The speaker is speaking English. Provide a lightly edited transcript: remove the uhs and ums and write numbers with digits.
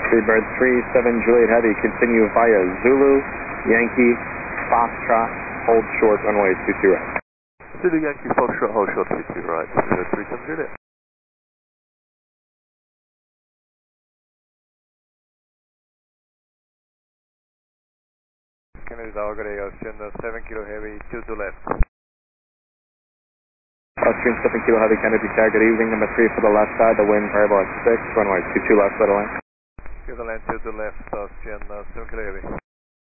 Freebird 37 Juliet Heavy, continue via Zulu, Yankee, Foxtrot, hold short, runway 22 right. Zulu Yankee Foxtrot, hold short 22 right, Freebird 37 Juliet. Kennedy Tower, Austrian 7 Kilo Heavy, 2 to left. Austrian 7 Kilo Heavy, Kennedy Tower, good evening, number 3 for the left side, the wind variable at 6, runway 22 left, clear to land. Clear to land 2 to left, Austrian 7 Kilo Heavy.